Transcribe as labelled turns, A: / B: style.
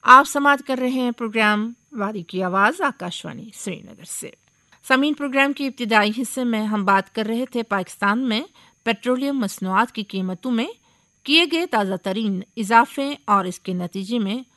A: आप समाप्त कर रहे हैं प्रोग्राम वादी की आवाज़ आकाशवाणी श्रीनगर से। सामीन, प्रोग्राम के इब्तिदाई हिस्से में हम बात कर रहे थे पाकिस्तान में पेट्रोलियम मसनूआत की कीमतों में किए गए ताज़ा तरीन इजाफे और इसके नतीजे में